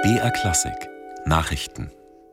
BR Klassik Nachrichten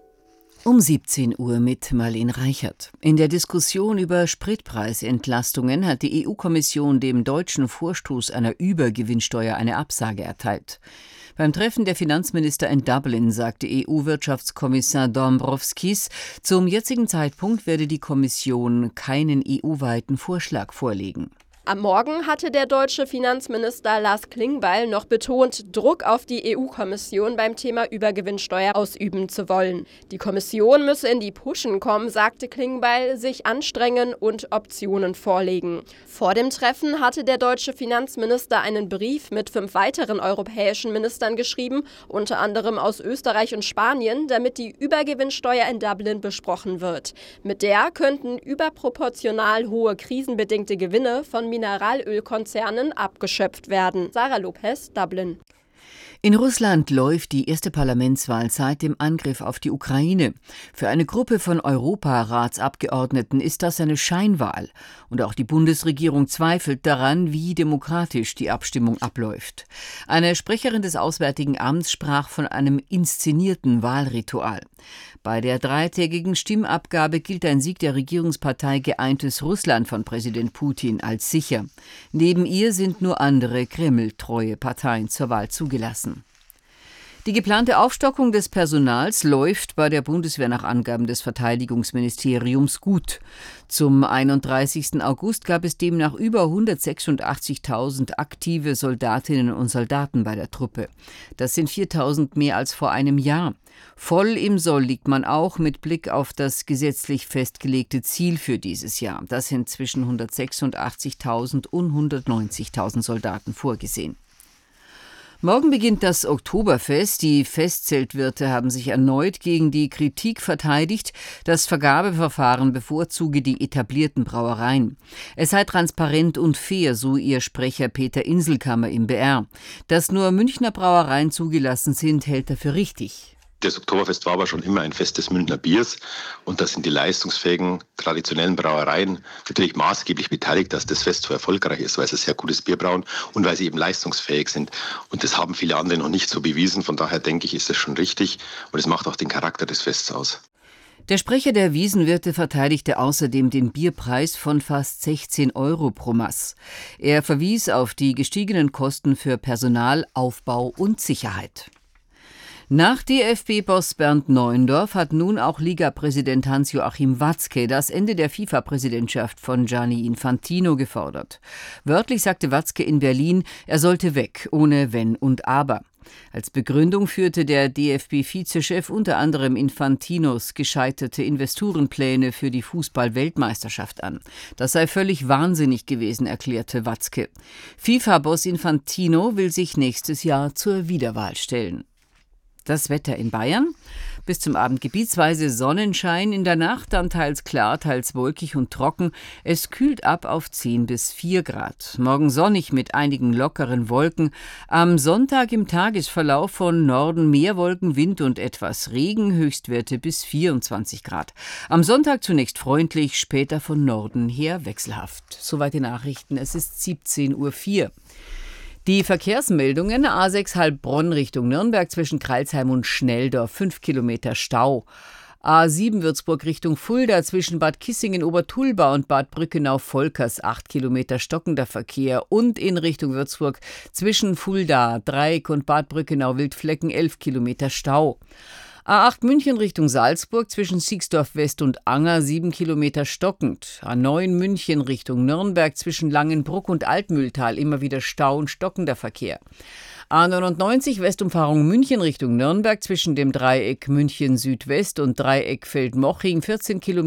Um 17 Uhr mit Marlene Reichert. In der Diskussion über Spritpreisentlastungen hat die EU-Kommission dem deutschen Vorstoß einer Übergewinnsteuer eine Absage erteilt. Beim Treffen der Finanzminister in Dublin sagte EU-Wirtschaftskommissar Dombrovskis, zum jetzigen Zeitpunkt werde die Kommission keinen EU-weiten Vorschlag vorlegen. Am Morgen hatte der deutsche Finanzminister Lars Klingbeil noch betont, Druck auf die EU-Kommission beim Thema Übergewinnsteuer ausüben zu wollen. Die Kommission müsse in die Puschen kommen, sagte Klingbeil, sich anstrengen und Optionen vorlegen. Vor dem Treffen hatte der deutsche Finanzminister einen Brief mit 5 weiteren europäischen Ministern geschrieben, unter anderem aus Österreich und Spanien, damit die Übergewinnsteuer in Dublin besprochen wird. Mit der könnten überproportional hohe krisenbedingte Gewinne von Mineralölkonzernen abgeschöpft werden. Sarah Lopez, Dublin. In Russland läuft die erste Parlamentswahl seit dem Angriff auf die Ukraine. Für eine Gruppe von Europaratsabgeordneten ist das eine Scheinwahl. Und auch die Bundesregierung zweifelt daran, wie demokratisch die Abstimmung abläuft. Eine Sprecherin des Auswärtigen Amts sprach von einem inszenierten Wahlritual. Bei der dreitägigen Stimmabgabe gilt ein Sieg der Regierungspartei Geeintes Russland von Präsident Putin als sicher. Neben ihr sind nur andere kremltreue Parteien zur Wahl zugelassen. Die geplante Aufstockung des Personals läuft bei der Bundeswehr nach Angaben des Verteidigungsministeriums gut. Zum 31. August gab es demnach über 186.000 aktive Soldatinnen und Soldaten bei der Truppe. Das sind 4.000 mehr als vor einem Jahr. Voll im Soll liegt man auch mit Blick auf das gesetzlich festgelegte Ziel für dieses Jahr. Das sind zwischen 186.000 und 190.000 Soldaten vorgesehen. Morgen beginnt das Oktoberfest. Die Festzeltwirte haben sich erneut gegen die Kritik verteidigt, das Vergabeverfahren bevorzuge die etablierten Brauereien. Es sei transparent und fair, so ihr Sprecher Peter Inselkammer im BR. Dass nur Münchner Brauereien zugelassen sind, hält er für richtig. Das Oktoberfest war aber schon immer ein Fest des Münchner Biers und da sind die leistungsfähigen, traditionellen Brauereien natürlich maßgeblich beteiligt, dass das Fest so erfolgreich ist, weil sie sehr gutes Bier brauen und weil sie eben leistungsfähig sind. Und das haben viele andere noch nicht so bewiesen, von daher denke ich, ist das schon richtig und es macht auch den Charakter des Fests aus. Der Sprecher der Wiesenwirte verteidigte außerdem den Bierpreis von fast 16 € pro Maß. Er verwies auf die gestiegenen Kosten für Personal, Aufbau und Sicherheit. Nach DFB-Boss Bernd Neuendorf hat nun auch Liga-Präsident Hans-Joachim Watzke das Ende der FIFA-Präsidentschaft von Gianni Infantino gefordert. Wörtlich sagte Watzke in Berlin, er sollte weg, ohne Wenn und Aber. Als Begründung führte der DFB-Vizechef unter anderem Infantinos gescheiterte Investorenpläne für die Fußball-Weltmeisterschaft an. Das sei völlig wahnsinnig gewesen, erklärte Watzke. FIFA-Boss Infantino will sich nächstes Jahr zur Wiederwahl stellen. Das Wetter in Bayern. Bis zum Abend gebietsweise Sonnenschein, in der Nacht dann teils klar, teils wolkig und trocken. Es kühlt ab auf 10 bis 4 Grad. Morgen sonnig mit einigen lockeren Wolken. Am Sonntag im Tagesverlauf von Norden mehr Wolken, Wind und etwas Regen, Höchstwerte bis 24 Grad. Am Sonntag zunächst freundlich, später von Norden her wechselhaft. Soweit die Nachrichten, es ist 17:04 Uhr. Die Verkehrsmeldungen: A6 Heilbronn Richtung Nürnberg zwischen Crailsheim und Schnelldorf 5 Kilometer Stau. A7 Würzburg Richtung Fulda zwischen Bad Kissingen-Obertulba und Bad Brückenau-Volkers 8 Kilometer stockender Verkehr und in Richtung Würzburg zwischen Fulda, Dreieck und Bad Brückenau-Wildflecken 11 Kilometer Stau. A8 München Richtung Salzburg zwischen Siegsdorf West und Anger 7 Kilometer stockend. A9 München Richtung Nürnberg zwischen Langenbruck und Altmühltal immer wieder Stau und stockender Verkehr. A99 Westumfahrung München Richtung Nürnberg zwischen dem Dreieck München Südwest und Dreieck Feldmoching 14 Kilometer